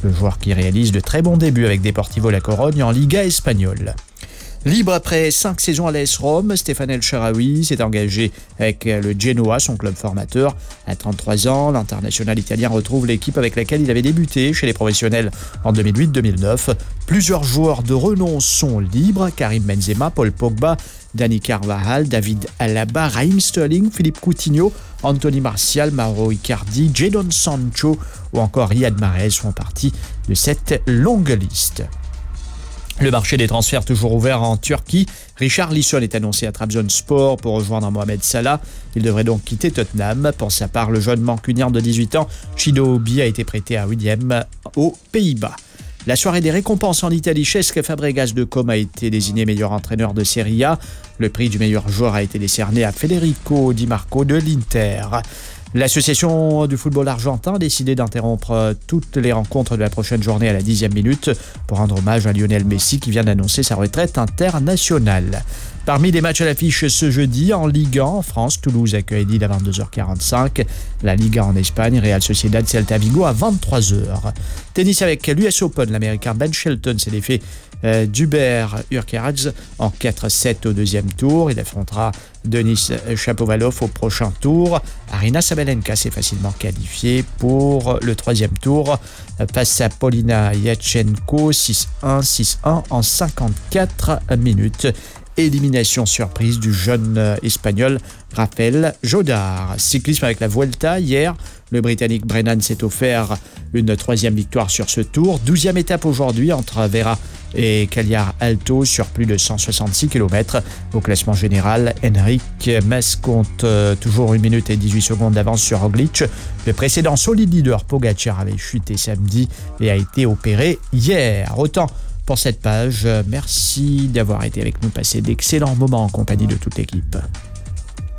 le joueur qui réalise de très bons débuts avec Deportivo La Corogne en Liga espagnole. Libre après 5 saisons à l'AS Rome, Stéphane El Shaarawy s'est engagé avec le Genoa, son club formateur. À 33 ans, l'international italien retrouve l'équipe avec laquelle il avait débuté chez les professionnels en 2008-2009. Plusieurs joueurs de renom sont libres: Karim Benzema, Paul Pogba, Dani Carvajal, David Alaba, Raheem Sterling, Philippe Coutinho, Anthony Martial, Mauro Icardi, Jadon Sancho ou encore Riyad Mahrez font partie de cette longue liste. Le marché des transferts toujours ouvert en Turquie. Richarlison est annoncé à Trabzonspor pour rejoindre Mohamed Salah. Il devrait donc quitter Tottenham. Pour sa part, le jeune mancunien de 18 ans, Chido Obi, a été prêté à Widem aux Pays-Bas. La soirée des récompenses en Italie, Cesc Fabregas de Comme a été désigné meilleur entraîneur de Serie A. Le prix du meilleur joueur a été décerné à Federico Di Marco de l'Inter. L'association du football argentin a décidé d'interrompre toutes les rencontres de la prochaine journée à la 10e minute pour rendre hommage à Lionel Messi qui vient d'annoncer sa retraite internationale. Parmi les matchs à l'affiche ce jeudi, en Ligue 1, en France, Toulouse accueille Lille à 22h45. La Liga en Espagne, Real Sociedad Celta Vigo à 23h. Tennis avec l'US Open, l'Américain Ben Shelton s'est défait d'Hubert Hurkacz en 4-7 au deuxième tour. Il affrontera Denis Shapovalov au prochain tour. Aryna Sabalenka s'est facilement qualifiée pour le troisième tour face à Polina Yatchenko 6-1, 6-1 en 54 minutes. Élimination surprise du jeune espagnol Rafael Jodar. Cyclisme avec la Vuelta. Hier, le Britannique Brennan s'est offert une troisième victoire sur ce tour. 12e étape aujourd'hui entre Vera et Cagliar Alto sur plus de 166 km. Au classement général, Enric Mas compte toujours 1 minute et 18 secondes d'avance sur Roglic. Le précédent solide leader Pogacar avait chuté samedi et a été opéré hier. Autant pour cette page. Merci d'avoir été avec nous, passer d'excellents moments en compagnie de toute l'équipe.